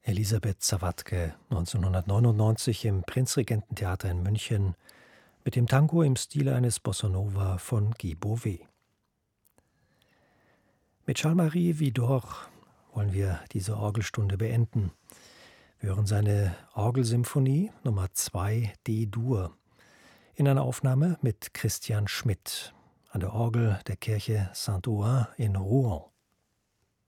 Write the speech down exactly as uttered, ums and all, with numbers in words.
Elisabeth Zawatke, neunzehnhundertneunundneunzig im Prinzregententheater in München mit dem Tango im Stile eines Bossa Nova von Guy Bovet. Mit Charles-Marie Widor wollen wir diese Orgelstunde beenden. Wir hören seine Orgelsymphonie Nummer zwei D-Dur in einer Aufnahme mit Christian Schmidt an der Orgel der Kirche Saint-Ouen in Rouen.